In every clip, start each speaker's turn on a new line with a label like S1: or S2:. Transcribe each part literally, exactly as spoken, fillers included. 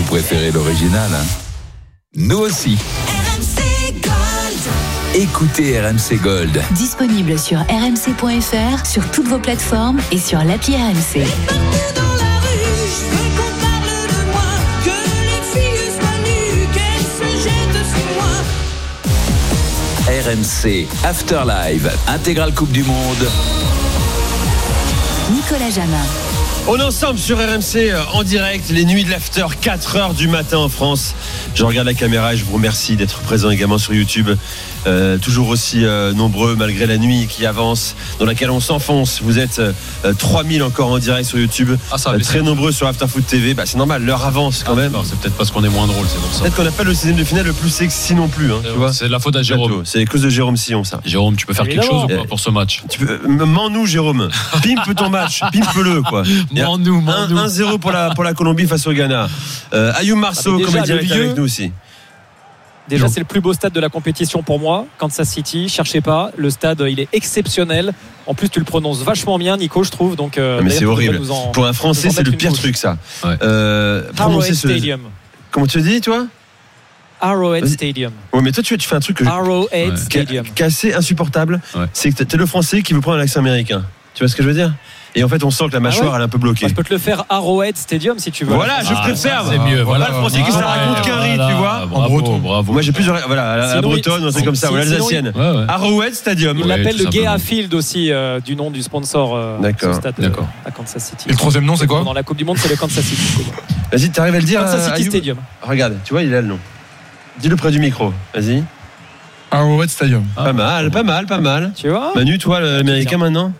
S1: préférez l'original, hein? Nous aussi.
S2: R M C Gold.
S1: Écoutez R M C Gold.
S3: Disponible sur r m c point f r, sur toutes vos plateformes et sur l'appli R M C.
S2: Partout dans la rue, je veux qu'on parle de moi, que les filles soient nues, qu'elles se jettent sur moi.
S1: R M C Afterlive, intégrale Coupe du Monde.
S3: Nicolas Jamin.
S4: On est ensemble sur R M C en direct, les nuits de l'after, quatre heures du matin en France. Je regarde la caméra et je vous remercie d'être présent également sur YouTube. Euh, toujours aussi euh, nombreux malgré la nuit qui avance, dans laquelle on s'enfonce. Vous êtes euh, trois mille encore en direct sur YouTube,
S5: ah, ça
S4: euh, très nombreux sur Afterfoot T V. Bah, c'est normal, l'heure avance quand ah, même.
S5: C'est peut-être parce qu'on est moins drôle, c'est pour ça.
S4: Peut-être qu'on n'a pas le sixième de finale le plus sexy non plus. Hein, tu vois,
S5: c'est la faute à Jérôme.
S4: C'est à cause de Jérôme Sillon, ça.
S5: Jérôme, tu peux faire quelque chose ou pas pour ce match?
S4: Tu peux, mens-nous, Jérôme. Pimpe ton match, pimpe-le, quoi.
S5: Mens-nous, mens-nous.
S4: un zéro pour la, pour la Colombie face au Ghana. Euh, Ayoub Marceau,
S6: ah,
S4: comédien, est avec nous aussi.
S6: Déjà, c'est le plus beau stade de la compétition pour moi, Kansas City. Cherchez pas, le stade, il est exceptionnel. En plus, tu le prononces vachement bien, Nico, je trouve. Donc, euh,
S4: mais c'est horrible. En, pour un Français, c'est le pire truc, ça. Ouais. Euh,
S6: Arrowhead ce... Stadium.
S4: Comment tu dis, toi?
S6: Arrowhead Stadium.
S4: Ouais, mais toi, tu, tu fais un truc que
S6: Arrowhead ouais. Stadium.
S4: Qui est assez insupportable. Ouais. C'est que t'es le Français qui veut prendre un accent américain. Tu vois ce que je veux dire? Et en fait, on sent que la mâchoire, ah ouais elle est un peu bloquée.
S6: Moi, je peux te le faire Arrowhead Stadium si tu veux.
S4: Voilà, je ah, préfère.
S5: C'est mieux.
S4: Voilà,
S5: voilà
S4: le français qui se la raconte qu'un riz, tu vois.
S5: Bravo, en breton. Bravo.
S4: Moi, j'ai plusieurs. Voilà, la, la bretonne, un truc comme ça, ou l'alsacienne. Ouais, ouais. Arrowhead Stadium.
S6: Il ouais, l'appelle le Gea Field aussi, euh, du nom du sponsor. Euh,
S4: D'accord.
S6: Ce stade
S5: D'accord.
S6: Euh, à Kansas City.
S5: Et le troisième nom, c'est quoi?
S6: Dans la Coupe du Monde, c'est le Kansas City Stadium.
S4: Vas-y, t'arrives à le dire.
S6: Kansas City Stadium.
S4: Regarde, tu vois, il a le nom. Dis-le près du micro. Vas-y.
S5: Arrowhead Stadium.
S4: Pas mal, pas mal, pas mal.
S6: Tu vois?
S4: Manu, toi, l'américain maintenant?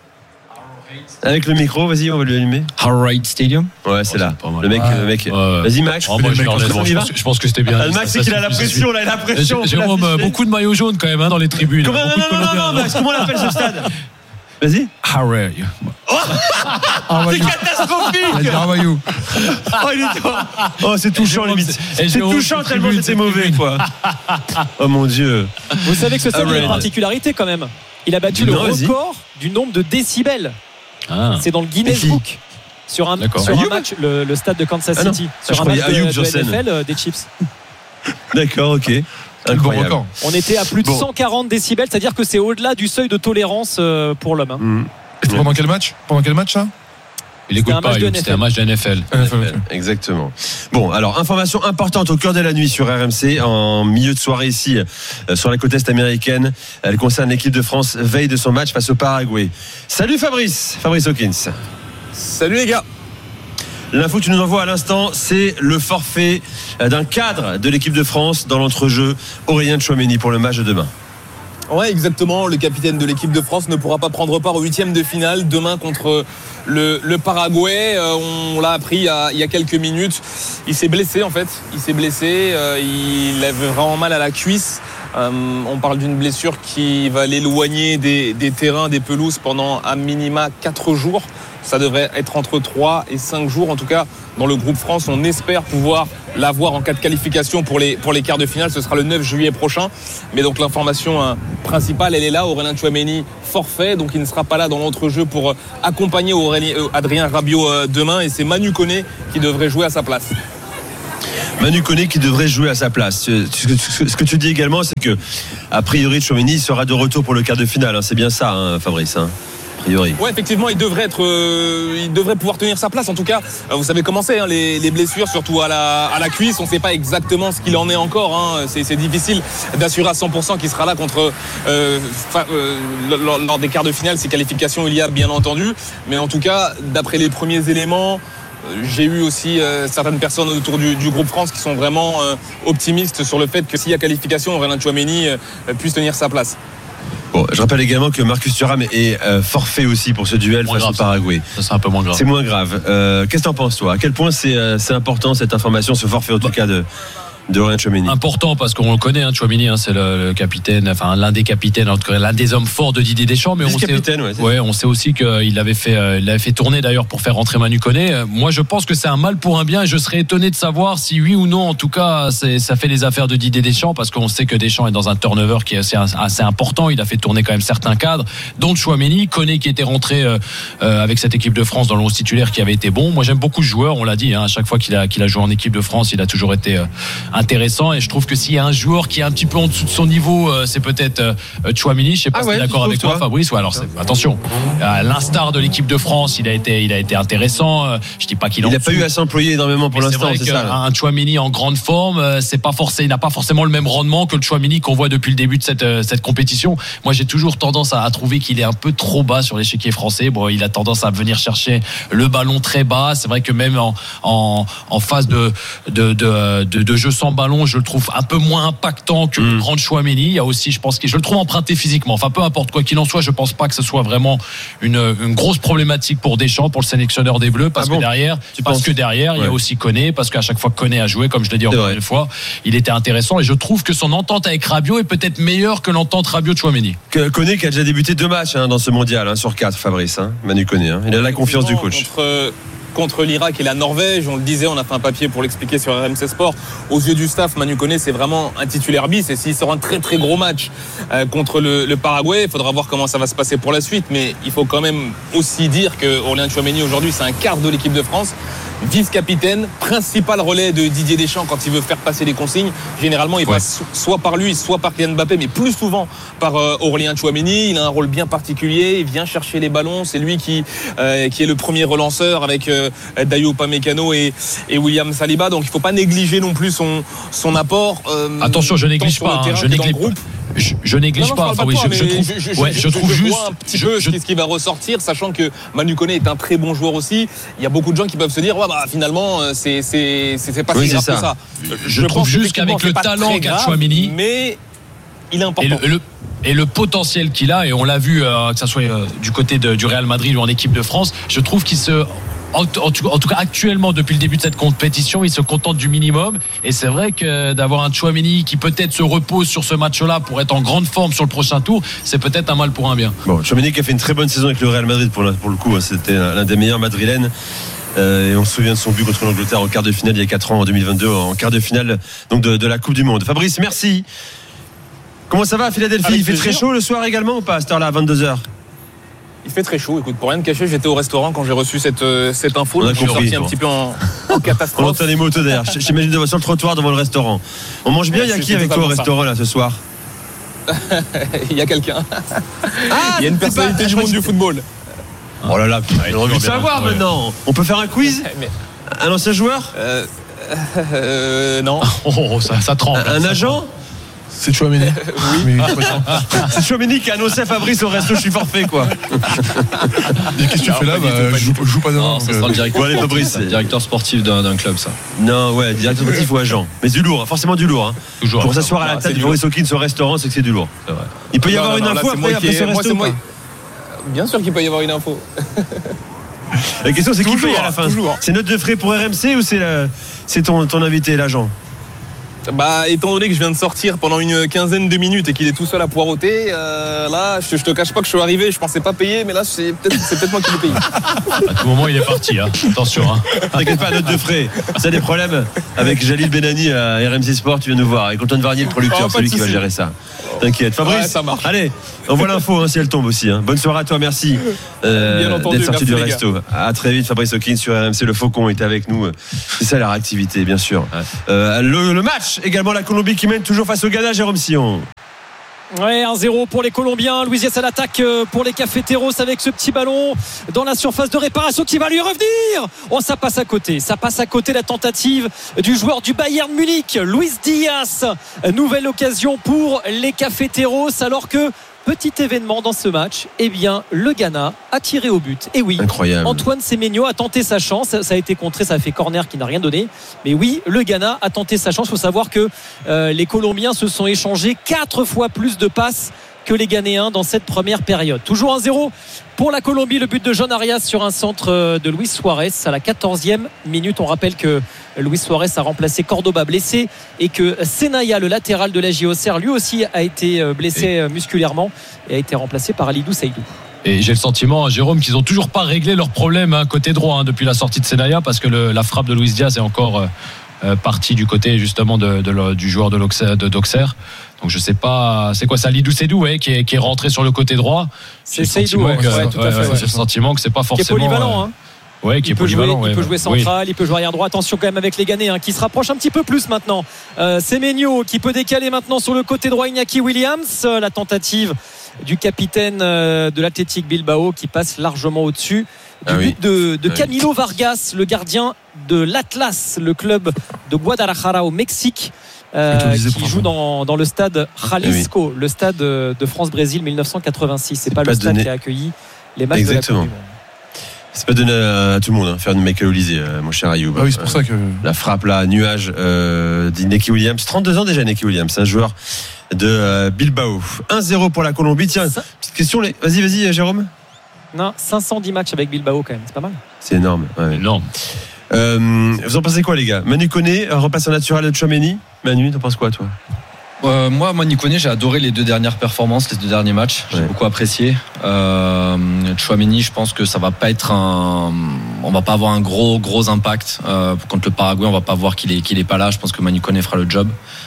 S4: Avec le micro, vas-y, on va lui allumer.
S5: Arrowhead Stadium.
S4: Ouais, c'est là. Le mec,
S5: ouais.
S4: le mec.
S5: Ouais.
S4: Vas-y, Max.
S5: Oh, moi, je, je, je pense que c'était bien.
S4: Ah, le Max, c'est qu'il a la pression, là, il a la pression.
S5: Jérôme, beaucoup de maillots jaunes quand même hein, dans les tribunes.
S4: Comment, non, non, non, non, Max, comment on appelle ce stade? Vas-y.
S5: Arrowhead.
S4: Oh c'est catastrophique.
S5: How are you?
S4: Oh, il est oh, c'est touchant, limite. C'est touchant tellement c'était mauvais, quoi. Oh mon Dieu.
S6: Vous savez que ce stade a une particularité quand même. Il a battu le record du nombre de décibels. Ah. C'est dans le Guinness Book sur un, sur un match, le, le stade de Kansas City,
S4: ah
S6: sur
S4: ah,
S6: un match de,
S4: Ayoub,
S6: de N F L euh, des Chiefs.
S4: D'accord, ok. Incroyable.
S6: On était à plus de bon. cent quarante décibels, c'est-à-dire que c'est au-delà du seuil de tolérance euh, pour l'homme. Hein.
S5: Mmh. C'était pendant quel match? Pendant quel match ça? Il écoute pas, c'était un match de N F L.
S4: N F L. Exactement. Bon, alors, information importante au cœur de la nuit sur R M C, en milieu de soirée ici, euh, sur la côte est américaine. Elle concerne l'équipe de France, veille de son match face au Paraguay. Salut Fabrice, Fabrice Hawkins.
S7: Salut les gars.
S4: L'info que tu nous envoies à l'instant, c'est le forfait d'un cadre de l'équipe de France dans l'entrejeu, Aurélien Tchouameni, pour le match de demain.
S7: Ouais, exactement. Le capitaine de l'équipe de France ne pourra pas prendre part au huitième de finale demain contre le, le Paraguay. Euh, on l'a appris il y, a, il y a quelques minutes. Il s'est blessé en fait. Il s'est blessé. Euh, il avait vraiment mal à la cuisse. Euh, on parle d'une blessure qui va l'éloigner des, des terrains, des pelouses pendant à minima quatre jours. Ça devrait être entre trois et cinq jours. En tout cas, dans le groupe France, on espère pouvoir l'avoir en cas de qualification pour les, pour les quarts de finale. Ce sera le neuf juillet prochain. Mais donc l'information hein, principale, elle est là. Aurélien Tchouameni, forfait. Donc il ne sera pas là dans l'entrejeu pour accompagner Aurélien, euh, Adrien Rabiot euh, demain. Et c'est Manu Koné qui devrait jouer à sa place.
S4: Manu Koné qui devrait jouer à sa place. Ce que tu dis également, c'est que a priori Tchouameni sera de retour pour le quart de finale. Hein. C'est bien ça, hein, Fabrice. Hein. Oui,
S7: effectivement, il devrait être, euh, il devrait pouvoir tenir sa place. En tout cas, euh, vous savez comment c'est, hein, les, les blessures, surtout à la, à la cuisse. On ne sait pas exactement ce qu'il en est encore. Hein. C'est, c'est difficile d'assurer à cent pour cent qu'il sera là contre euh, fa, euh, lors, lors des quarts de finale. Si qualification il y a, bien entendu. Mais en tout cas, d'après les premiers éléments, euh, j'ai eu aussi euh, certaines personnes autour du, du groupe France qui sont vraiment euh, optimistes sur le fait que s'il y a qualification, Aurélien Tchouameni euh, puisse tenir sa place.
S4: Bon, je rappelle également que Marcus Thuram est euh, forfait aussi pour ce duel moins face grave, au Paraguay.
S5: Ça, c'est un peu moins grave.
S4: C'est moins grave. Euh, qu'est-ce que t'en penses, toi? À quel point c'est, euh, c'est important cette information, ce forfait en tout cas de, de Tchouaméni.
S5: Important parce qu'on le connaît, hein, Tchouaméni, hein, c'est le, le capitaine, enfin l'un des capitaines, en tout cas, l'un des hommes forts de Didier Deschamps. Mais on sait,
S4: ouais,
S5: ouais, on sait aussi qu'il avait fait, euh, il avait fait tourner d'ailleurs pour faire rentrer Manu Koné. Euh, moi, je pense que c'est un mal pour un bien et je serais étonné de savoir si oui ou non, en tout cas, c'est, ça fait les affaires de Didier Deschamps parce qu'on sait que Deschamps est dans un turnover qui est assez, assez important. Il a fait tourner quand même certains cadres, dont Tchouaméni, Koné qui était rentré euh, euh, avec cette équipe de France dans le onze titulaire qui avait été bon. Moi, j'aime beaucoup ce joueur. On l'a dit, hein, à chaque fois qu'il a, qu'il a joué en équipe de France, il a toujours été euh, intéressant. Et je trouve que s'il y a un joueur qui est un petit peu en dessous de son niveau, euh, c'est peut-être euh, Tchouaméni. Je sais pas ah si ouais, tu es d'accord avec toi, Fabrice. Ouais, alors c'est, attention, à l'instar de l'équipe de France, il a été, il a été intéressant. Je dis pas qu'il
S4: il n'a pas eu à s'employer énormément pour l'instant.
S5: C'est, vrai c'est ça. Un Tchouaméni en grande forme, c'est pas forcément, il n'a pas forcément le même rendement que le Tchouaméni qu'on voit depuis le début de cette cette compétition. Moi, j'ai toujours tendance à, à trouver qu'il est un peu trop bas sur l'échiquier français. Bon, il a tendance à venir chercher le ballon très bas. C'est vrai que même en en, en phase de de, de de de jeu sans ballon, je le trouve un peu moins impactant que mmh. le grand Tchouaméni. Il y a aussi, je pense que je le trouve emprunté physiquement. Enfin, peu importe quoi qu'il en soit, je pense pas que ce soit vraiment une une grosse problématique pour Deschamps, pour le sélectionneur des Bleus, parce ah bon que derrière, tu parce penses que derrière, ouais. il y a aussi Koné, parce qu'à chaque fois que Koné a joué, comme je l'ai dit encore une fois, il était intéressant et je trouve que son entente avec Rabiot est peut-être meilleure que l'entente Rabiot-Tchouaméni.
S4: Koné qui a déjà débuté deux matchs hein, dans ce mondial hein, sur quatre, Fabrice, hein, Manu Koné. Hein. Il a la confiance du coach.
S7: Contre... contre l'Irak et la Norvège, on le disait, on a fait un papier pour l'expliquer sur R M C Sport. Aux yeux du staff, Manu Koné, c'est vraiment un titulaire bis. Et s'il sort un très très gros match euh, contre le, le Paraguay, il faudra voir comment ça va se passer pour la suite. Mais il faut quand même aussi dire que Aurélien Tchouaméni aujourd'hui, c'est un quart de l'équipe de France. Vice-capitaine, principal relais de Didier Deschamps quand il veut faire passer les consignes. Généralement, il ouais. passe soit par lui, soit par Kylian Mbappé, mais plus souvent par euh, Aurélien Tchouaméni. Il a un rôle bien particulier. Il vient chercher les ballons. C'est lui qui euh, qui est le premier relanceur avec euh, Dayot Upamecano et, et William Saliba. Donc, il ne faut pas négliger non plus son son apport.
S5: Euh, Attention, je néglige pas. Terrain, hein, je néglige pas. Je, je néglige non, non, pas. Enfin, oui, je, je, trouve, je, je, ouais, je, je trouve je juste un petit je, peu je, ce qui va ressortir, sachant que Manu Koné est un très bon joueur aussi. Il y a beaucoup de gens qui peuvent se dire, ouais, bah finalement, c'est c'est c'est, c'est pas
S4: oui,
S7: si grave
S4: ça.
S7: que ça.
S5: Je, je trouve juste qu'avec le talent qu'a Tchouaméni,
S7: mais il est important.
S5: Et le, le, et le potentiel qu'il a, et on l'a vu, euh, que ça soit euh, du côté de, du Real Madrid ou en équipe de France, je trouve qu'il se En, en, tout, en tout cas actuellement depuis le début de cette compétition il se contente du minimum et c'est vrai que d'avoir un Tchouaméni qui peut-être se repose sur ce match-là pour être en grande forme sur le prochain tour, c'est peut-être un mal pour un bien.
S4: Bon, Tchouaméni qui a fait une très bonne saison avec le Real Madrid pour, la, pour le coup hein, c'était l'un des meilleurs madrilènes euh, et on se souvient de son but contre l'Angleterre en quart de finale il y a quatre ans en deux mille vingt-deux en quart de finale donc de, de la Coupe du Monde. Fabrice, merci. Comment ça va à Philadelphie? Avec il fait plaisir. Très chaud le soir également ou pas à cette heure-là à vingt-deux heures?
S7: Il fait très chaud, écoute, pour rien te cacher, j'étais au restaurant quand j'ai reçu cette, euh, cette info.
S4: On a
S7: je suis sorti un petit peu en, en catastrophe.
S4: On entend les motos d'ailleurs. J'imagine sur le trottoir devant le restaurant. On mange bien, il y a qui avec toi au restaurant là ce soir?
S7: Il y a quelqu'un.
S4: Ah,
S7: il y a une personnalité pas... du monde du football.
S4: Oh là là, putain, on a envie de savoir ouais. maintenant. On peut faire un quiz? Mais... Un ancien joueur?
S7: euh, euh, Non.
S5: Oh, ça, ça tremble.
S4: Un, un agent?
S5: C'est Tchouaméni.
S7: Oui.
S4: C'est Tchouaméni qui a annoncé à Fabrice au resto, je suis forfait quoi.
S5: Et qu'est-ce que tu fais là? Bah, je, joue, je joue pas demain.
S8: Non, ça sera le directeur,
S4: allez,
S8: sportif,
S4: Fabrice.
S8: directeur sportif d'un, d'un club, ça.
S4: Non, ouais, directeur sportif ou agent. Mais du lourd, forcément du lourd. Hein.
S5: Toujours.
S4: Pour s'asseoir à la table du Boris Hawkins au restaurant, c'est que c'est du lourd. C'est vrai. Il peut y non, avoir non, une non, info là, après, après ce resto. Moi,
S7: bien sûr qu'il peut y avoir une info.
S4: La question c'est qui paye à la fin?
S7: Toujours.
S4: C'est note de frais pour R M C ou c'est, la... c'est ton, ton invité, l'agent?
S7: Bah, étant donné que je viens de sortir pendant une quinzaine de minutes et qu'il est tout seul à poireauter, euh, là, je, je te cache pas que je suis arrivé, je pensais pas payer, mais là, c'est peut-être, c'est peut-être moi qui l'ai payé.
S5: À tout moment, il est parti, hein. Attention. Hein.
S4: T'inquiète pas, note de frais. Si t'as des problèmes avec Jalil Benani à R M C Sport, tu viens nous voir. Et Antoine Varnier, le producteur, oh, c'est lui qui va gérer ça. T'inquiète. Fabrice, ouais, ça marche. Allez, on voit l'info hein, si elle tombe aussi. Hein. Bonne soirée à toi, merci euh, entendu, d'être sorti du resto. À très vite, Fabrice Hawkins sur R M C. Le Faucon est avec nous. C'est ça la réactivité, bien sûr. Ouais. Euh, le, le match, également la Colombie qui mène toujours face au Ghana, Jérôme Sillon.
S6: Ouais, un zéro pour les Colombiens. Luis Diaz à l'attaque pour les Cafeteros avec ce petit ballon dans la surface de réparation qui va lui revenir. Oh, ça passe à côté. Ça passe à côté la tentative du joueur du Bayern Munich, Luis Diaz. Nouvelle occasion pour les Cafeteros alors que petit événement dans ce match, eh bien le Ghana a tiré au but. Et oui,
S4: incroyable.
S6: Antoine Semenyo a tenté sa chance. Ça a été contré, ça a fait corner qui n'a rien donné. Mais oui, le Ghana a tenté sa chance. Il faut savoir que euh, les Colombiens se sont échangés quatre fois plus de passes que les Ghanéens dans cette première période. Toujours un zéro pour la Colombie, le but de John Arias sur un centre de Luis Suarez à la quatorzième minute. On rappelle que Luis Suarez a remplacé Cordoba blessé et que Senaya, le latéral de la J O C R, lui aussi a été blessé musculairement et a été remplacé par Alidou Seydou.
S5: Et j'ai le sentiment, Jérôme, qu'ils n'ont toujours pas réglé leurs problèmes hein, côté droit hein, depuis la sortie de Senaya, parce que le, la frappe de Luis Diaz est encore euh, partie du côté justement de, de, de, du joueur de, de d'Auxerre. Donc je sais pas, c'est quoi ça, Alidou Seydou ouais, qui, est, qui est rentré sur le côté droit.
S6: C'est Seydou, ouais,
S5: que,
S6: ouais, tout à
S5: ouais,
S6: fait.
S5: Ouais,
S6: ouais.
S5: J'ai le sentiment que c'est pas forcément.
S6: Qui est polyvalent, hein.
S5: Ouais, qui
S6: il,
S5: est
S6: peut
S5: polyvalent,
S6: jouer,
S5: ouais,
S6: il peut jouer central,
S5: oui.
S6: il peut jouer arrière droit. Attention quand même avec les Ghanéens hein, qui se rapprochent un petit peu plus maintenant. Euh, Semenyo qui peut décaler maintenant sur le côté droit Iñaki Williams. La tentative du capitaine euh, de l'Athletic Bilbao qui passe largement au-dessus du
S4: ah
S6: but
S4: oui.
S6: de, de
S4: ah
S6: Camilo
S4: oui.
S6: Vargas, le gardien de l'Atlas, le club de Guadalajara au Mexique. Euh, qui joue dans, dans le stade Jalisco, oui. le stade de France-Brésil mille neuf cent quatre-vingt-six. C'est, c'est pas, pas le stade donné... qui a accueilli les matchs
S4: Exactement.
S6: de la Coupe du Monde.
S4: C'est pas donné à tout le monde, hein, faire une Michael Olysée, euh, mon cher Ayoub.
S9: Ah oui, c'est pour
S4: euh,
S9: ça que.
S4: La frappe là, nuage euh, d'Iñaki Williams. trente-deux ans déjà, Iñaki Williams, un joueur de euh, Bilbao. un zéro pour la Colombie. Tiens, ça... petite question. Les... Vas-y, vas-y, Jérôme.
S6: Non, cinq cent dix matchs avec Bilbao quand même, c'est pas mal.
S4: C'est énorme. Ouais.
S5: Énorme.
S4: Euh, vous en pensez quoi, les gars? Manu Koné, repasse en naturel de Tchouaméni. Manu, t'en penses quoi, toi?
S8: Euh, moi, Manu Koné, j'ai adoré les deux dernières performances, les deux derniers matchs. J'ai ouais. beaucoup apprécié. Euh, Tchouaméni, je pense que ça va pas être un, on va pas avoir un gros gros impact euh, contre le Paraguay. On va pas voir qu'il est qu'il est pas là. Je pense que Manu Koné fera le job.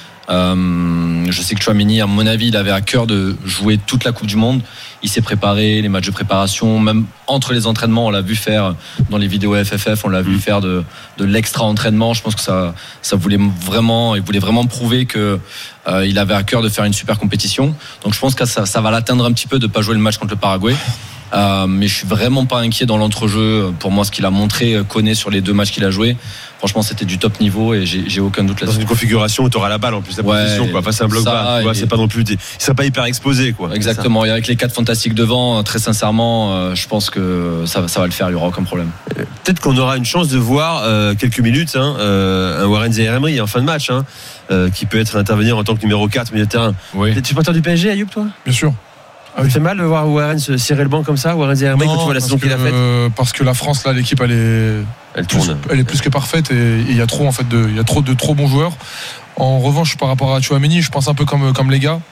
S8: Euh, je sais que Tchouaméni, à mon avis, il avait à cœur de jouer toute la Coupe du Monde. Il s'est préparé, les matchs de préparation, même entre les entraînements, on l'a vu faire dans les vidéos F F F, on l'a vu faire de, de l'extra entraînement. Je pense que ça, ça voulait vraiment, il voulait vraiment prouver que euh, il avait à cœur de faire une super compétition. Donc je pense que ça, ça va l'atteindre un petit peu de pas jouer le match contre le Paraguay. Euh, mais je suis vraiment pas inquiet dans l'entrejeu. Pour moi, ce qu'il a montré, Koné sur les deux matchs qu'il a joué, franchement, c'était du top niveau et j'ai, j'ai aucun doute là-dessus.
S4: Dans une configuration où tu auras la balle en plus, la ouais, position, quoi. Face à un bloc bas, tu vois, c'est pas non plus, il sera pas hyper exposé, quoi.
S8: Exactement. Et avec les quatre fantastiques devant, très sincèrement, euh, je pense que ça, ça va le faire. Il y aura aucun problème.
S4: Peut-être qu'on aura une chance de voir euh, quelques minutes, hein, euh, un Warren Zaïre-Emery en fin de match, hein, euh, qui peut être intervenir en tant que numéro quatre milieu de terrain.
S5: Oui.
S4: Tu es supporter du P S G, Ayoub, toi?
S9: Bien sûr.
S4: Ah oui. Ça fait mal de voir Warren se cirer le banc comme ça, Warren Zaïre-Emery, quand tu vois la saison qu'il a faite?
S9: Euh, parce que la France, là, l'équipe, elle est,
S4: elle
S9: plus,
S4: tourne.
S9: Elle est plus que parfaite et il y a trop, en fait, de, il y a trop de trop bons joueurs. En revanche, par rapport à Tchouaméni, je pense un peu comme, comme les gars.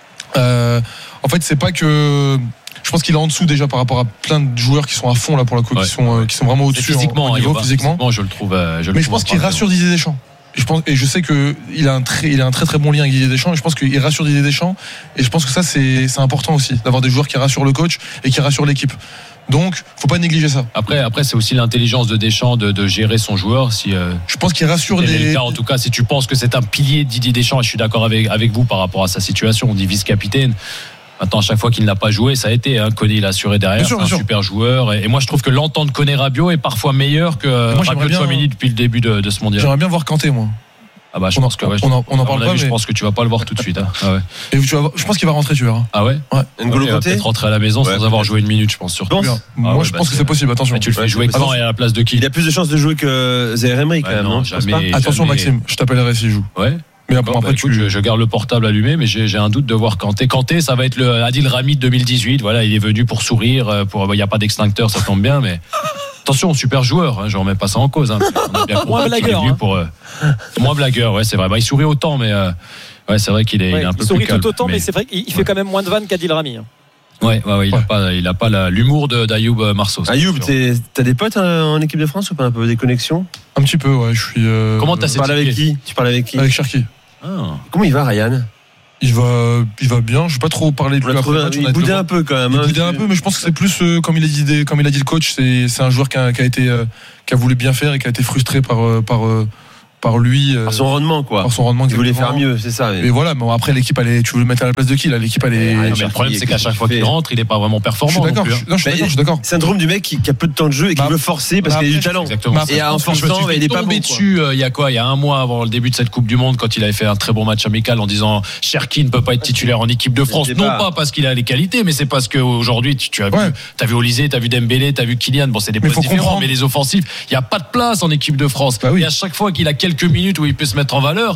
S9: Euh, en fait, c'est pas que. Je pense qu'il est en dessous déjà par rapport à plein de joueurs qui sont à fond là pour la coup, ouais. qui sont qui sont vraiment au-dessus
S5: physiquement,
S9: en, au niveau,
S5: va,
S9: physiquement.
S5: physiquement. Je le trouve. Je le
S9: Mais
S5: trouve
S9: je pense qu'il rassure Didier Deschamps. Je pense, et je sais que il a un très, il a un très très bon lien avec Didier Deschamps. Et je pense qu'il rassure Didier Deschamps. Et je pense que ça c'est, c'est important aussi d'avoir des joueurs qui rassurent le coach et qui rassurent l'équipe. Donc, faut pas négliger ça.
S5: Après, après, c'est aussi l'intelligence de Deschamps de, de gérer son joueur. Si euh,
S9: je pense qu'il rassure des.
S5: Le cas, en tout cas, si tu penses que c'est un pilier Didier Deschamps, et je suis d'accord avec avec vous par rapport à sa situation. On dit vice-capitaine. Maintenant, à chaque fois qu'il n'a pas joué, ça a été un hein, Koné, il a assuré derrière, sûr, c'est un super joueur. Et, et moi, je trouve que l'entente Koné-Rabiot est parfois meilleure que Rabiot-Tchouaméni depuis le début de, de ce mondial.
S9: J'aimerais bien voir Kanté, moi.
S5: Ah bah je
S9: on
S5: pense que ouais,
S9: on en, on en parle pas.
S5: Avis,
S9: mais...
S5: Je pense que tu vas pas le voir tout de suite. Hein. Ah ouais.
S9: Et tu vas, je pense qu'il va rentrer, tu verras.
S5: Ah ouais.
S9: Ouais.
S4: N'Golo
S5: okay,
S4: Kanté
S5: peut-être rentrer à la maison ouais, sans avoir joué une minute, je pense surtout.
S9: Ah moi, ouais, je bah pense que c'est possible. Attention.
S5: Mais tu le fais
S9: ouais,
S5: jouer quand et à la place de qui?
S4: Il a plus de chances de jouer que Zaïre-Emery quand
S5: ouais,
S4: même.
S5: Non,
S4: non
S5: jamais,
S9: attention,
S5: jamais...
S9: Maxime. Je t'appellerai s'il joue.
S5: Ouais.
S9: Mais après, après
S5: bah, écoute,
S9: tu...
S5: je, je garde le portable allumé, mais j'ai, j'ai un doute de voir Kanté. Kanté, ça va être le Adil Rami de deux mille dix-huit. Voilà, il est venu pour sourire. Pour, il n'y a pas d'extincteur, ça tombe bien, mais. Attention, super joueur, hein, je remets pas ça en cause. Hein. On a bien
S6: moins blagueur. Hein.
S5: Pour, euh, moins blagueur, ouais, c'est vrai. Bah, il sourit autant, mais euh, ouais, c'est vrai qu'il est,
S6: ouais,
S5: il est un peu
S6: il
S5: plus calme.
S6: Il sourit tout autant, mais, mais c'est vrai qu'il ouais. fait quand même moins de vannes qu'Adil Rami. Hein.
S5: Ouais, ouais, ouais, il n'a ouais. pas, il a pas la, l'humour de, d'Ayoub Marceau.
S4: Ayoub, t'as des potes hein, en équipe de France ou pas un peu des connexions?
S9: Un petit peu, ouais. Je suis. Euh,
S5: Comment t'as
S4: Tu parles avec qui Tu parles avec qui
S9: Avec Cherki.
S4: Ah. Comment il va, Ryan?
S9: Il va, il va bien. Je vais pas trop parler de la
S4: match. Il boudait un peu quand même.
S9: Il
S4: hein,
S9: boudait un peu, mais je pense que c'est plus euh, comme il a dit, comme il a dit le coach, c'est, c'est un joueur qui a, qui a été, euh, qui a voulu bien faire et qui a été frustré par, euh, par, euh, par lui. Euh,
S4: par son rendement, quoi.
S9: Par son rendement.
S4: Il voulait faire mieux, c'est ça.
S9: Mais... Et voilà. Bon, après l'équipe, elle est, tu veux le mettre à la place de qui là? L'équipe, elle est.
S5: Ouais, mais le problème, c'est qu'à chaque fois qu'il rentre, il est pas vraiment performant.
S9: Je suis d'accord.
S5: Non,
S9: plus, hein. je suis d'accord. Je suis d'accord.
S4: Syndrome du mec qui, qui a peu de temps de jeu et qui bah, veut forcer parce bah, qu'il a du talent.
S5: Exactement.
S4: Bah, et en forçant, il est pas bon.
S5: dessus. Il y a quoi? Il y a un mois avant le début de cette Coupe du Monde, quand il avait fait un très bon match amical en disant Cherki ne peut pas être titulaire en équipe de France, non pas parce qu'il a les qualités, mais c'est parce qu'aujourd'hui tu as vu, t'as vu Olysée, t'as vu Dembélé, t'as vu Kylian. Bon, c'est des postes différents, mais les offensifs, il y a pas de place en équipe de France. Et à chaque fois qu'il a quelques minutes où il peut se mettre en valeur,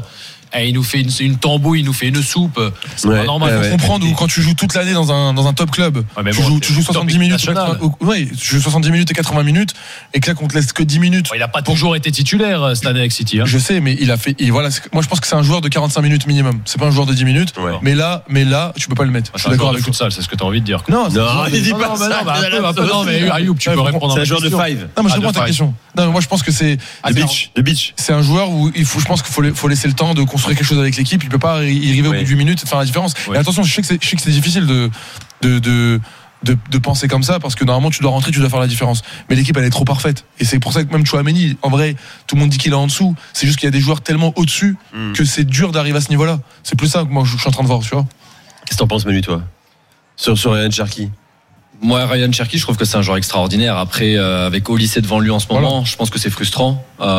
S5: eh, il nous fait une, une tambouille, il nous fait une soupe. C'est
S4: Ouais,
S5: pas normal.
S4: ouais,
S9: Faut
S4: ouais.
S9: comprendre où quand tu joues toute l'année dans un dans un top club,
S5: Ouais, mais
S9: tu,
S5: bon,
S9: joues,
S5: c'est
S9: tu joues
S5: top
S9: soixante-dix
S5: équipe
S9: minutes,
S5: nationale.
S9: quatre-vingts ouais, tu joues soixante-dix minutes et quatre-vingts minutes, et que là qu'on te laisse que dix minutes.
S5: Il a pas toujours été titulaire euh, cette année avec City. Hein.
S9: Je sais, mais il a fait. Et voilà, c'est- moi je pense que c'est un joueur de quarante-cinq minutes minimum. C'est pas un joueur de dix minutes.
S4: Ouais.
S9: Mais là, mais là, tu peux pas le mettre. Je
S5: C'est
S9: suis
S5: un
S9: d'accord
S5: joueur de
S9: avec toi.
S5: futsal, c'est ce que tu as envie de dire. quoi.
S9: Non, c'est un
S4: Non,
S9: joueur de-
S4: il dit
S5: Non,
S4: pas
S5: non,
S4: ça.
S5: mais non, mais un peu, un peu, non, mais Ayoub, tu
S9: Ouais,
S5: peux
S9: bon,
S5: répondre à
S4: C'est
S5: ma
S4: un joueur de
S5: question.
S4: five.
S9: Non, moi je
S5: Ah,
S9: réponds à
S5: de
S9: ta
S5: five.
S9: question. Non, mais moi je pense que c'est.
S4: De beach. De beach.
S9: C'est un joueur où il faut, je pense qu'il faut, faut laisser le temps de construire quelque chose avec l'équipe. Il peut pas y arriver au
S4: Oui.
S9: bout d'une minute et faire la différence.
S5: Oui.
S9: Et attention, je sais que c'est, je sais que c'est difficile de, de, de, de, de penser comme ça parce que normalement tu dois rentrer, tu dois faire la différence. Mais l'équipe elle est trop parfaite. Et c'est pour ça que même Chouameni, en vrai, tout le monde dit qu'il est en dessous. C'est juste qu'il y a des joueurs tellement au-dessus
S4: Mm.
S9: que c'est dur d'arriver à ce niveau-là. C'est plus ça que moi je suis en train de voir, tu vois.
S4: Qu'est-ce que t'en penses, Manu, toi? Sur, sur Ryan Cherki?
S8: Moi, Ryan Cherki, je trouve que c'est un joueur extraordinaire. Après, euh, avec Olysée devant lui en ce moment, je pense que c'est frustrant.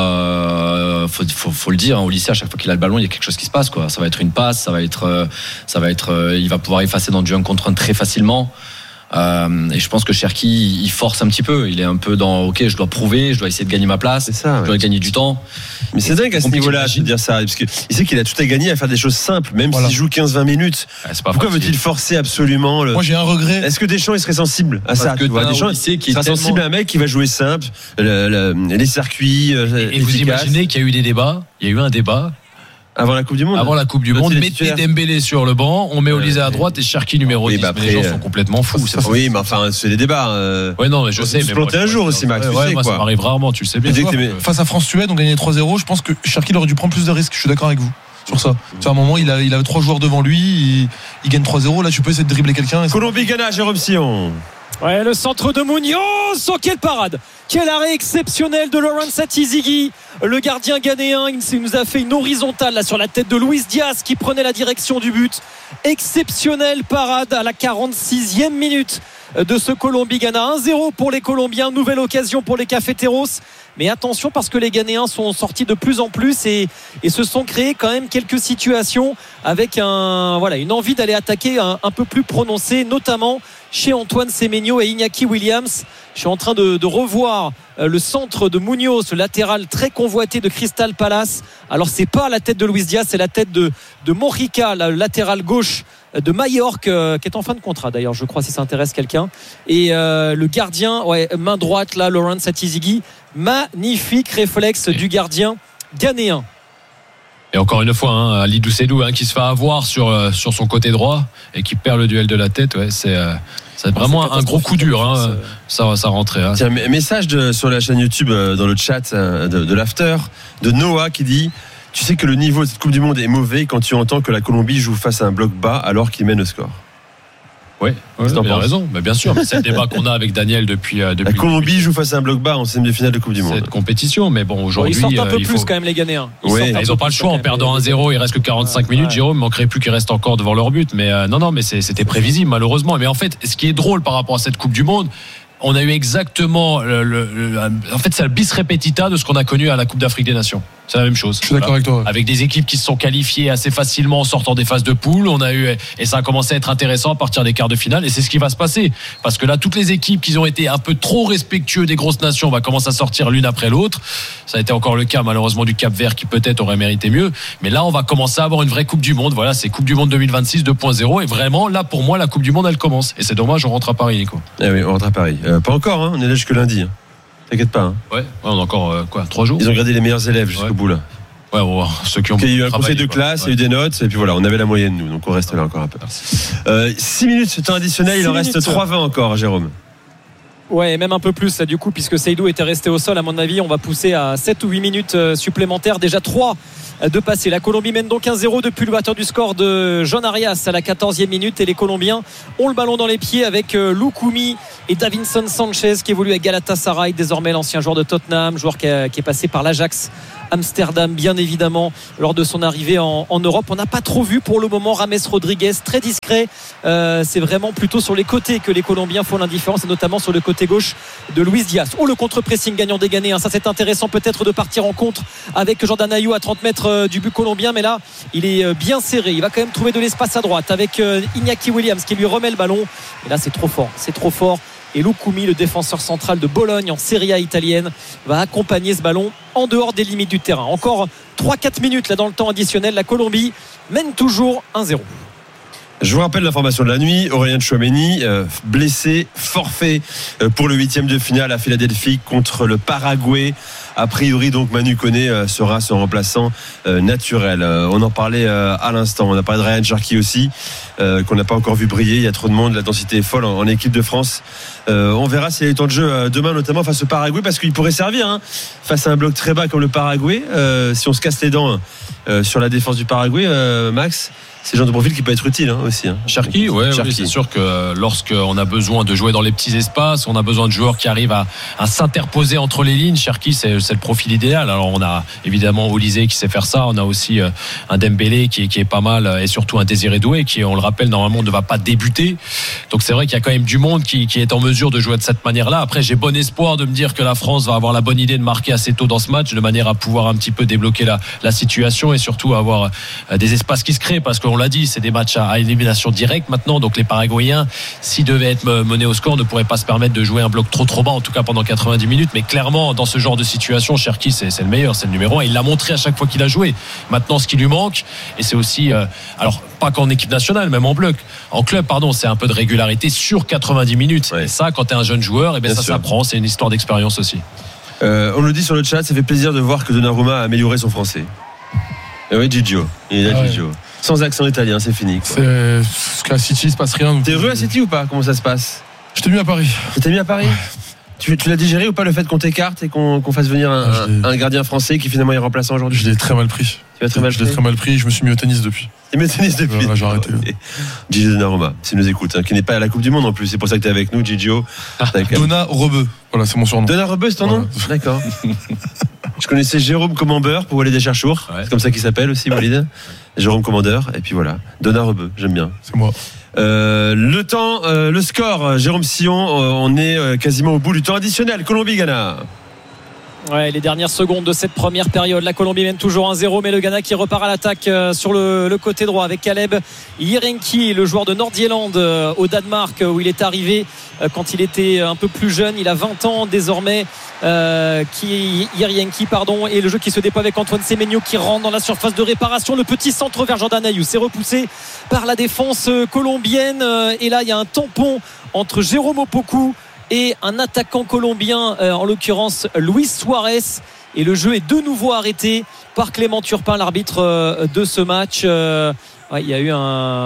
S8: Euh, faut, faut, faut le dire. Hein, Olysée, à chaque fois qu'il a le ballon, il y a quelque chose qui se passe, quoi. Ça va être une passe, ça va être, euh, ça va être, euh, il va pouvoir effacer dans du un contre un très facilement. Euh, et je pense que Cherki, il force un petit peu. Il est un peu dans, ok, je dois prouver, je dois essayer de gagner ma place,
S4: C'est ça,
S8: je
S4: ouais.
S8: dois gagner du temps.
S4: Mais c'est dingue à ce
S8: compliqué,
S4: niveau-là,
S8: j'imagine.
S4: de dire ça. Parce qu'il sait qu'il a tout à gagner à faire des choses simples, même
S9: Voilà.
S4: s'il joue quinze vingt minutes.
S5: Ouais, c'est pas
S4: Pourquoi
S5: facile.
S4: veut-il forcer absolument le...
S9: Moi j'ai un regret.
S4: Est-ce que Deschamps il serait sensible à
S8: Parce
S4: ça?
S8: que
S4: Tu vois,
S8: t'as un
S4: Deschamps
S8: Olysée qui
S4: il
S8: est
S4: sera
S8: tellement-
S4: sensible à un mec qui va jouer simple, le- le- les circuits euh,
S5: Et vous
S4: efficaces.
S5: imaginez qu'il y a eu des débats, il y a eu un débat
S4: Avant la Coupe du Monde.
S5: avant la Coupe du
S4: L'autre,
S5: Monde,
S4: il est
S5: mettez
S4: titulaire.
S5: Dembélé sur le banc, on met Olysée à
S4: Euh,
S5: droite et Cherki numéro
S4: oui,
S5: dix.
S4: bah
S5: Mais les
S4: après,
S5: gens
S4: euh,
S5: sont complètement fous. c'est pas
S4: Oui, mais enfin, c'est des débats. euh.
S5: Ouais, non, mais je
S4: On
S5: sais.
S4: peut se
S5: mais
S4: planter
S5: moi,
S4: un
S5: je-
S4: jour
S5: ouais,
S4: aussi, Max, tu
S5: ouais,
S4: sais,
S5: moi,
S4: quoi.
S5: ça m'arrive rarement, tu le sais bien.
S4: Tu dis que
S9: Tu
S4: t'es-
S9: vois, face à France-Suède, on gagnait trois zéro. Je pense que Cherki il aurait dû prendre plus de risques. Je suis d'accord avec vous sur ça. C'est un moment, il a, il a trois joueurs devant lui, il, il gagne trois zéro. Là, tu peux essayer de dribbler quelqu'un. et ça-
S4: Colombie-Ghana, Jérôme Sion.
S6: Ouais, le centre de Munoz. Oh, quelle parade! Quel arrêt exceptionnel de Laurent Atizigi. Le gardien ghanéen, il nous a fait une horizontale là sur la tête de Luis Diaz qui prenait la direction du but. Exceptionnelle parade à la quarante-sixième minute de ce Colombie-Ghana. un zéro pour les Colombiens. Nouvelle occasion pour les Cafeteros. Mais attention parce que les Ghanéens sont sortis de plus en plus et, et se sont créés quand même quelques situations avec un, voilà, une envie d'aller attaquer un, un peu plus prononcée, notamment chez Antoine Semenyo et Iñaki Williams. Je suis en train de, de revoir euh, le centre de Munoz, le latéral très convoité de Crystal Palace. Alors c'est pas la tête de Luis Diaz, c'est la tête de, de Morica, le latéral gauche de Majorque, euh, qui est en fin de contrat d'ailleurs, je crois, si ça intéresse quelqu'un. Et euh, le gardien, ouais, main droite là, Laurent Atizigi. Magnifique réflexe du gardien ghanéen.
S5: Et encore une fois, hein, Ali Doucedou hein, qui se fait avoir sur, euh, sur son côté droit et qui perd le duel de la tête. Ouais, c'est, euh, c'est vraiment un gros coup dur. Hein, ça, ça rentrait. Hein.
S4: Tiens, un message de, sur la chaîne YouTube, euh, dans le chat euh, de, de l'After, de Noah qui dit: tu sais que le niveau de cette Coupe du Monde est mauvais quand tu entends que la Colombie joue face à un bloc bas alors qu'il mène le score.
S5: Ouais, ouais,
S4: T'en
S5: il a
S4: penses
S5: raison. Mais bien sûr, mais c'est le débat qu'on a avec Daniel depuis, euh, depuis
S4: La Colombie joue face à un bloc bas en semi de finale de Coupe du Monde.
S5: cette compétition. Mais bon,
S6: Bon,
S5: aujourd'hui,
S6: ils sortent un
S5: euh,
S6: peu
S5: il
S6: plus
S5: faut...
S6: quand même les Ghanéens.
S4: Ouais,
S6: sortent un
S4: ils
S6: peu
S5: Ils n'ont pas le
S6: plus
S5: choix
S6: quand
S5: en
S6: même,
S5: perdant
S6: les-
S5: un zéro, il reste que quarante-cinq
S6: Ouais,
S5: minutes.
S6: ouais.
S5: Jérôme, il manquerait plus qu'il reste encore devant leur but. Mais euh, non, non, mais c'est- c'était prévisible malheureusement. Mais en fait, ce qui est drôle par rapport à cette Coupe du Monde, on a eu exactement le, le- le- en fait c'est le bis repetita de ce qu'on a connu à la Coupe d'Afrique des Nations. C'est la même chose.
S9: Je suis d'accord
S5: Voilà.
S9: avec toi. ouais.
S5: Avec des équipes qui se sont qualifiées assez facilement en sortant des phases de poule, on a eu et ça a commencé à être intéressant à partir des quarts de finale et c'est ce qui va se passer parce que là toutes les équipes qui ont été un peu trop respectueux des grosses nations va commencer à sortir l'une après l'autre. Ça a été encore le cas malheureusement du Cap-Vert qui peut-être aurait mérité mieux, mais là on va commencer à avoir une vraie Coupe du Monde. Voilà, c'est Coupe du Monde deux mille vingt-six deux point zéro et vraiment là pour moi la Coupe du Monde elle commence et c'est dommage, on rentre à Paris, Nico.
S4: Ah oui, on rentre à Paris. Euh, pas encore, hein, on est là jusque lundi. Hein. T'inquiète pas. Hein.
S5: Ouais, ouais, on a encore euh, quoi, trois jours.
S4: Ils ont gardé les meilleurs élèves jusqu'au
S5: Ouais.
S4: bout là.
S5: Ouais, on va voir ceux qui ont.
S4: Il y a eu un
S5: travaillé,
S4: conseil de
S5: quoi.
S4: classe, il y a eu
S5: Ouais.
S4: des notes, et puis voilà, on avait la moyenne nous, donc on reste là encore un peu. Euh, six minutes, ce temps additionnel, il
S6: Six
S4: en reste
S6: minutes.
S4: trois vingt encore, Jérôme.
S6: Ouais, même un peu plus là, du coup, puisque Seydou était resté au sol. À mon avis, on va pousser à sept ou huit minutes euh, supplémentaires. Déjà trois de passer. La Colombie mène donc un zéro depuis le batteur du score de John Arias à la quatorzième minute. Et les Colombiens ont le ballon dans les pieds avec euh, Lukumi et Davinson Sanchez qui évolue avec Galatasaray. Désormais, l'ancien joueur de Tottenham, joueur qui, a- qui est passé par l'Ajax Amsterdam, bien évidemment, lors de son arrivée en, en Europe. On n'a pas trop vu pour le moment Rames Rodriguez, très discret. Euh, c'est vraiment plutôt sur les côtés que les Colombiens font l'indifférence, et notamment sur le côté gauche de Luis Diaz. Oh, le contre-pressing gagnant des Ghanéens. Ça, c'est intéressant peut-être de partir en contre avec Jordan Ayew à trente mètres euh, du but colombien, mais là, il est euh, bien serré. Il va quand même trouver de l'espace à droite avec euh, Iñaki Williams qui lui remet le ballon. Et là, c'est trop fort. C'est trop fort. Et Lukumi, le défenseur central de Bologne en Serie A italienne, va accompagner ce ballon en dehors des limites du terrain. Encore trois quatre minutes là dans le temps additionnel. La Colombie mène toujours un zéro.
S4: Je vous rappelle l'information de la nuit. Aurélien Tchouaméni, euh, blessé, forfait euh, pour le huitième de finale à Philadelphie contre le Paraguay. A priori, donc, Manu Koné euh, sera son remplaçant euh, naturel. Euh, on en parlait euh, à l'instant. On a parlé de Ryan Cherki aussi, euh, qu'on n'a pas encore vu briller. Il y a trop de monde. La densité est folle en, en équipe de France. Euh, on verra s'il y a du temps de jeu euh, demain, notamment face au Paraguay, parce qu'il pourrait servir hein, face à un bloc très bas comme le Paraguay. Euh, si on se casse les dents euh, sur la défense du Paraguay, euh, Max, c'est le genre de profil qui peut être utile hein, aussi. Hein.
S5: Cherki, ouais,
S4: Cherki.
S5: Oui, c'est sûr que euh, lorsqu'on a besoin de jouer dans les petits espaces, on a besoin de joueurs qui arrivent à, à s'interposer entre les lignes. Cherki, c'est, c'est le profil idéal. Alors on a évidemment Olysée qui sait faire ça. On a aussi euh, un Dembélé qui, qui est pas mal et surtout un Désiré Doué qui, on le rappelle, normalement ne va pas débuter. Donc c'est vrai qu'il y a quand même du monde qui, qui est en mesure de jouer de cette manière-là. Après, j'ai bon espoir de me dire que la France va avoir la bonne idée de marquer assez tôt dans ce match, de manière à pouvoir un petit peu débloquer la, la situation et surtout avoir euh, des espaces qui se créent, parce qu'on l'a dit, c'est des matchs à élimination directe maintenant, donc les Paraguayens, s'ils devaient être menés au score, ne pourraient pas se permettre de jouer un bloc trop trop bas, en tout cas pendant quatre-vingt-dix minutes. Mais clairement, dans ce genre de situation, Cherki, c'est, c'est le meilleur, c'est le numéro un. Il l'a montré à chaque fois qu'il a joué. Maintenant, ce qui lui manque, et c'est aussi, euh, alors pas qu'en équipe nationale, même en bloc, en club, pardon, c'est un peu de régularité sur quatre-vingt-dix minutes. Ouais. Et ça, quand tu es un jeune joueur, et bien, bien ça sûr. s'apprend. C'est une histoire d'expérience aussi.
S4: Euh, on le dit sur le chat, ça fait plaisir de voir que Donnarumma a amélioré son français. Et oui, Gigio. Il est là, ah ouais. Gigio. Sans accent italien, c'est fini. Quoi.
S9: C'est ce qu'à City, il se passe rien.
S4: T'es heureux à City ou pas? Comment ça se passe?
S9: Je t'ai mis à Paris.
S4: Tu t'es mis à Paris? Ouais. Tu, tu l'as digéré ou pas le fait qu'on t'écarte et qu'on, qu'on fasse venir un, ah, un gardien français qui finalement est remplaçant aujourd'hui?
S9: Je l'ai très mal pris.
S4: Tu l'as très mal
S9: je
S4: pris.
S9: l'ai très mal pris. Je me suis mis au tennis depuis.
S4: Tu mis au tennis depuis?
S9: Ouais, j'ai arrêté.
S4: Gigio Donnarumma, s'il nous écoute, hein, qui n'est pas à la Coupe du Monde en plus. C'est pour ça que t'es avec nous, Gigio.
S9: Donnarumma. Voilà, c'est mon surnom.
S4: Donnarumma, c'est ton
S9: voilà.
S4: nom? D'accord. Je connaissais Jérôme Commandeur pour Walid Cherchour. Ouais. C'est comme ça qu'il s'appelle aussi, Walid. Jérôme Commandeur. Et puis voilà. Donnarumma, j'aime bien.
S9: C'est moi.
S4: Euh, le temps, euh, le score, Jérôme Sillon, euh, on est euh, quasiment au bout du temps additionnel. Colombie-Ghana.
S6: Ouais, les dernières secondes de cette première période, la Colombie mène toujours un zéro, mais le Ghana qui repart à l'attaque euh, sur le, le côté droit avec Caleb Yerenki, le joueur de Nord-Irlande euh, au Danemark, où il est arrivé euh, quand il était un peu plus jeune. Il a vingt ans désormais, euh, qui, Yerenki, pardon, et le jeu qui se déploie avec Antoine Semenyo qui rentre dans la surface de réparation. Le petit centre vers Jordan Ayew, c'est repoussé par la défense colombienne, euh, et là il y a un tampon entre Jérôme Opoku et un attaquant colombien, euh, en l'occurrence Luis Suarez, et le jeu est de nouveau arrêté par Clément Turpin, l'arbitre euh, de ce match. euh, ouais, il y a eu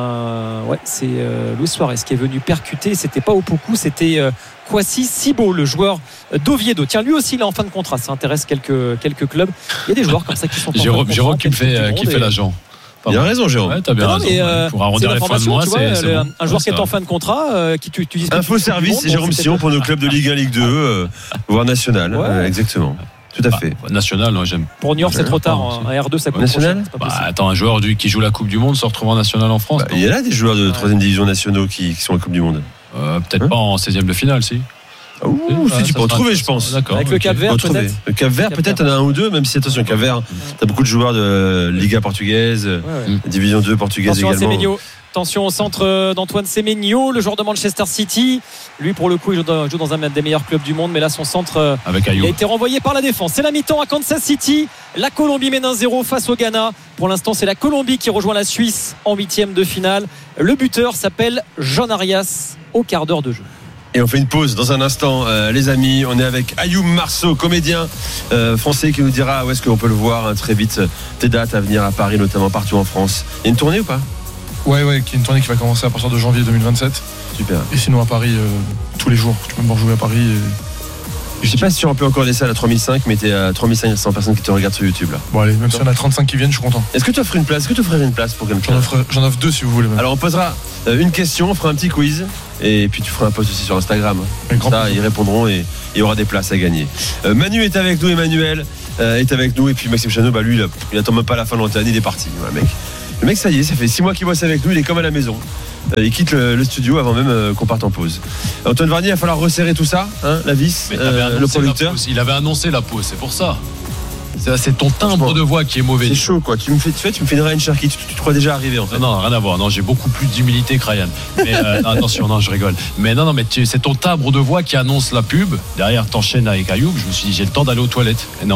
S6: un ouais, c'est euh, Luis Suarez qui est venu percuter, c'était pas Opoku, c'était euh, Kwasi Sibo, le joueur d'Oviedo. Tiens, lui aussi il est en fin de contrat, ça intéresse quelques, quelques clubs. Il y a des joueurs comme ça qui sont en
S5: Jérôme,
S6: fin de contrat,
S5: Jérôme qui me fait, euh, qui fait
S6: et...
S5: l'agent.
S4: Il a raison, Jérôme.
S5: Ouais, t'as bien
S6: non,
S5: raison.
S6: mais euh,
S5: pour arrondir les fins de mois, c'est, c'est
S6: le,
S5: bon.
S6: un joueur
S5: ouais,
S6: qui est en fin de contrat, euh, qui tu, tu dis
S4: Info service, c'est Jérôme Sillon pour nos clubs de Ligue un, Ligue deux, euh, voire national. Ouais. Euh, exactement. Tout à fait.
S5: Bah, national, non, j'aime.
S6: Pour Niort, c'est trop tard. En R deux, ça coûte
S4: national.
S6: Bah,
S5: attends, un joueur du, qui joue la Coupe du Monde se retrouve en national en France.
S4: Bah, il y a là des joueurs de ouais. troisième division nationaux qui, qui sont en Coupe du Monde.
S5: Euh, peut-être hein pas en seizième de finale, si.
S4: Ouh, si ah, tu peux en trouver, je pense.
S6: D'accord. Avec okay. le Cap-Vert, peut-être.
S4: Le Cap-Vert, peut-être, il y en a un ou deux, même si, attention, Cap-Vert, t'as beaucoup de joueurs de Liga portugaise, ouais, ouais. Division deux portugaise
S6: Attention
S4: également.
S6: À Semenyo. Attention au centre d'Antoine Semenyo, le joueur de Manchester City. Lui, pour le coup, il joue dans, joue dans un des meilleurs clubs du monde, mais là, son centre Avec il a été renvoyé par la défense. C'est la mi-temps à Kansas City. La Colombie mène un zéro face au Ghana. Pour l'instant, c'est la Colombie qui rejoint la Suisse en huitième de finale. Le buteur s'appelle John Arias au quart d'heure de jeu.
S4: Et on fait une pause dans un instant, euh, les amis. On est avec Ayoub Marceau, comédien euh, français, qui nous dira où est-ce qu'on peut le voir hein, très vite. Tes dates à venir à Paris, notamment partout en France. Il y a une tournée ou pas?
S9: Ouais, ouais, qui est une tournée qui va commencer à partir de janvier deux mille vingt-sept.
S4: Super.
S9: Et sinon à Paris, euh, tous les jours. Tu peux me voir jouer à Paris. Et...
S4: Je sais pas si on peut encore des salles à trois mille cinq, mais t'es à trois mille cinq cents personnes qui te regardent sur YouTube là.
S9: Bon allez, même si on a trente-cinq qui viennent, je suis content.
S4: Est-ce que tu offres une place? Est-ce que tu offrirais une place pour quelqu'un?
S9: J'en offre, j'en offre deux si vous voulez. Même.
S4: Alors on posera une question, on fera un petit quiz et puis tu feras un post aussi sur Instagram. Comme ça, plaisir. Ils répondront et il y aura des places à gagner. Euh, Manu est avec nous, Emmanuel euh, est avec nous et puis Maxime Chano, bah lui, il, a, il attend même pas la fin de l'antenne, il est parti. Ouais, mec. Le mec, ça y est, ça fait six mois qu'il bosse avec nous, il est comme à la maison. Euh, il quitte le, le studio avant même euh, qu'on parte en pause. Antoine Varnier, il va falloir resserrer tout ça, hein, la vis, euh, le producteur.
S5: Il avait annoncé la pause, c'est pour ça. C'est, c'est ton timbre de voix qui est mauvais.
S4: C'est chaud, quoi. Tu me fais, tu fais, tu me fais une Ryan Cherki. Tu, tu te crois déjà arrivé, en fait.
S5: Non, non, rien à voir. Non, j'ai beaucoup plus d'humilité que Ryan. Mais euh, attention, non, je rigole. Mais non, non, mais tu, c'est ton timbre de voix qui annonce la pub. Derrière, t'enchaînes avec Ayoub. Je me suis dit, j'ai le temps d'aller aux toilettes. Et non.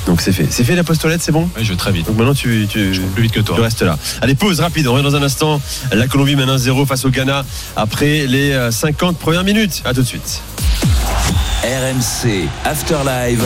S4: Donc c'est fait. C'est fait la pause toilette, c'est bon ?
S5: Oui, je vais très vite.
S4: Donc maintenant tu, tu,
S5: Je vais plus vite que toi.
S4: tu restes là. Allez, pause rapide. On revient dans un instant. La Colombie mène un zéro face au Ghana après les cinquante premières minutes. À tout de suite.
S1: R M C After Live.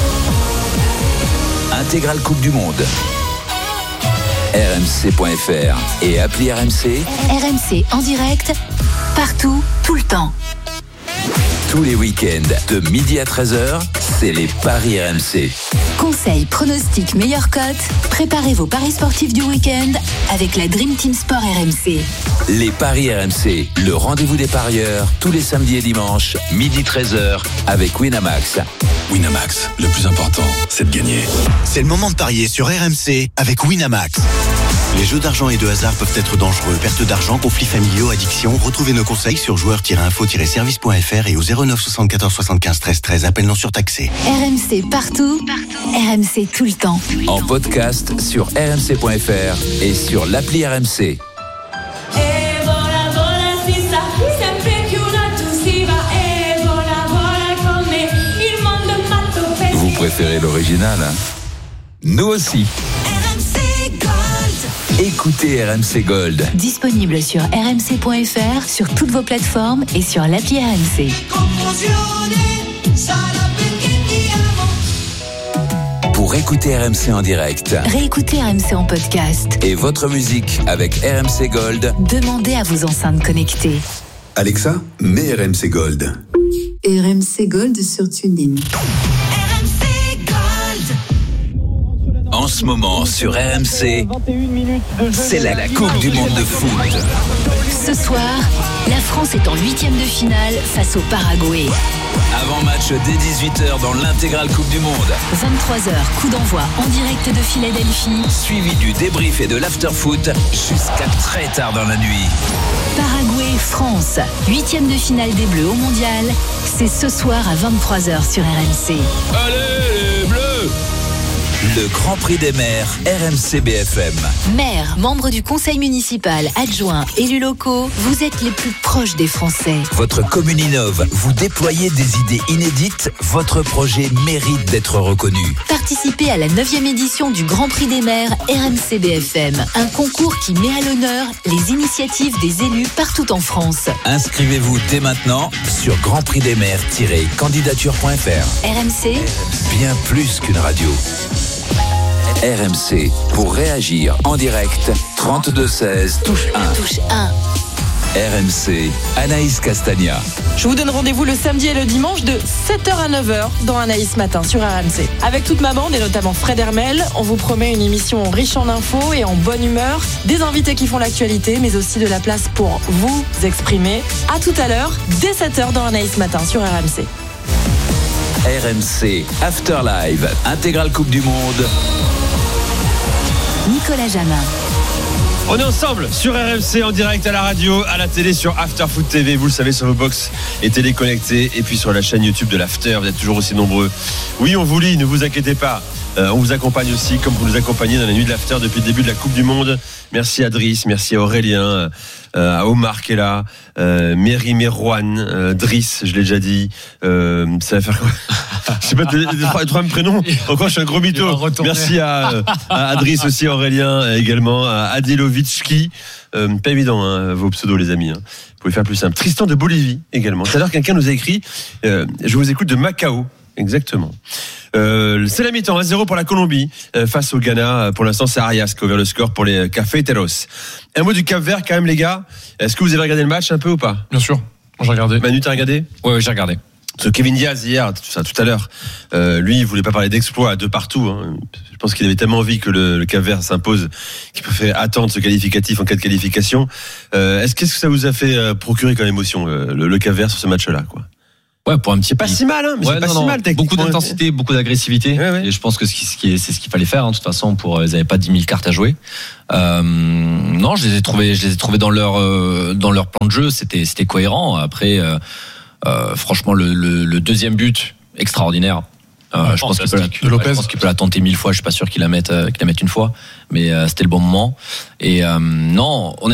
S1: Intégrale Coupe du Monde. R M C point F R et appli R M C.
S3: R M C en direct, partout, tout le temps.
S1: Tous les week-ends de midi à treize heures, c'est les paris R M C.
S3: Conseils, pronostics, meilleures cotes. Préparez vos paris sportifs du week-end avec la Dream Team Sport R M C.
S1: Les paris R M C, le rendez-vous des parieurs, tous les samedis et dimanches, midi treize heures, avec Winamax.
S10: Winamax, le plus important, c'est de gagner.
S11: C'est le moment de parier sur R M C avec Winamax. Les jeux d'argent et de hasard peuvent être dangereux. Perte d'argent, conflits familiaux, addiction. Retrouvez nos conseils sur joueurs tiret info tiret service point F R et au zéro neuf soixante-quatorze soixante-quinze treize treize. Appel non surtaxé.
S3: R M C partout, R M C tout le temps.
S1: En podcast sur R M C point F R et sur l'appli R M C.
S2: E vola, vola, si sa, sempre più alto si va. E vola, vola come il mondo matto per
S1: Vous préférez l'original, hein ? Nous aussi.
S2: R M C Gold.
S1: Écoutez R M C Gold.
S3: Disponible sur R M C point F R, sur toutes vos plateformes et sur l'appli R M C.
S2: Confusione sarà perché ti amo.
S1: Pour écouter R M C en direct
S3: Réécoutez R M C en podcast.
S1: et votre musique avec R M C Gold,
S3: Demandez à vos enceintes connectées.
S10: Alexa, mets R M C Gold.
S12: R M C Gold sur TuneIn.
S2: R M C Gold.
S1: en ce moment sur R M C, c'est la, la Coupe du Monde de foot.
S3: Ce soir, la France est en huitième de finale face au Paraguay.
S1: Avant-match dès dix-huit heures dans l'intégrale Coupe du Monde.
S3: vingt-trois heures, coup d'envoi en direct de Philadelphie.
S1: Suivi du débrief et de l'after-foot jusqu'à très tard dans la nuit.
S3: Paraguay-France, huitième de finale des Bleus au Mondial. C'est ce soir à vingt-trois heures sur R M C.
S1: Allez les Bleus! Le Grand Prix des maires, R M C B F M.
S3: Maires, membres du conseil municipal, adjoints, élus locaux, vous êtes les plus proches des Français.
S1: Votre commune innove, vous déployez des idées inédites, votre projet mérite d'être reconnu.
S3: Participez à la neuvième édition du Grand Prix des maires R M C B F M, un concours qui met à l'honneur les initiatives des élus partout en France.
S1: Inscrivez-vous dès maintenant sur grand prix des maires tiret candidature point F R.
S3: R M C,
S1: Bien plus qu'une radio. R M C, pour réagir en direct, trente-deux seize, touche un.
S3: touche un.
S1: R M C, Anaïs Castagna.
S13: Je vous donne rendez-vous le samedi et le dimanche de sept heures à neuf heures dans Anaïs Matin sur R M C. Avec toute ma bande et notamment Fred Hermel, on vous promet une émission riche en infos et en bonne humeur, des invités qui font l'actualité, mais aussi de la place pour vous exprimer. À tout à l'heure, dès sept heures dans Anaïs Matin sur R M C.
S1: R M C, After Live, intégrale Coupe du Monde.
S3: Nicolas Jamin.
S4: On est ensemble sur R M C en direct à la radio, à la télé, sur After Foot T V, vous le savez, sur vos box et télé connectés, et puis sur la chaîne YouTube de l'After. Vous êtes toujours aussi nombreux. Oui, on vous lit, ne vous inquiétez pas. Euh, on vous accompagne aussi, comme vous nous accompagnez dans la nuit de l'After depuis le début de la Coupe du Monde. Merci à Driss, merci à Aurélien, euh, à Omar qui est là, euh, Mary, Merwan, euh, Driss, je l'ai déjà dit. Euh, ça va faire quoi? Je sais pas les trois, les trois mêmes prénoms. Encore, je suis un gros mytho. Merci à, à, à Driss aussi, Aurélien également, à Adilovitchki. Euh, pas évident, hein, vos pseudos, les amis. Hein. Vous pouvez faire plus simple. Tristan de Bolivie également. Tout à l'heure, quelqu'un nous a écrit euh, je vous écoute de Macao. Exactement. Euh, c'est la mi-temps, un zéro pour la Colombie euh, face au Ghana. Pour l'instant, c'est Arias qui a ouvert le score pour les Cafeteros. Un mot du Cap-Vert quand même, les gars. Est-ce que vous avez regardé le match un peu ou pas?
S9: Bien sûr, j'ai regardé.
S4: Manu, t'as regardé?
S5: Ouais, ouais, j'ai regardé.
S4: Parce que Kevin Diaz hier, tout, ça, tout à l'heure, euh, lui, il voulait pas parler d'exploit à deux partout. Hein. Je pense qu'il avait tellement envie que le, le Cap-Vert s'impose qu'il préférait attendre ce qualificatif en cas de qualification. Euh, est-ce qu'est-ce que ça vous a fait euh, procurer comme émotion euh, le, le Cap-Vert sur ce match-là, quoi?
S8: Ouais, pour un petit
S4: C'est pas si mal, hein, mais
S8: ouais,
S4: c'est pas
S8: non,
S4: si
S8: non.
S4: mal, techniquement.
S8: Beaucoup d'intensité, beaucoup d'agressivité.
S4: Ouais, ouais.
S8: Et je pense que ce qui, ce qui est, c'est ce qu'il fallait faire. Hein, de toute façon, pour ils n'avaient pas dix mille cartes à jouer. Euh, non, je les ai trouvés, je les ai trouvés dans leur euh, dans leur plan de jeu. C'était c'était cohérent. Après, euh, euh, franchement, le, le, le deuxième but extraordinaire. Euh,
S5: Ouais,
S8: je pense qu'il peut, la,
S9: de Lopez.
S8: ouais, je pense qu'il peut la tenter mille fois. Je suis pas sûr qu'il la mette, euh, qu'il la mette une fois. Mais euh, c'était le bon moment. Et euh, non, on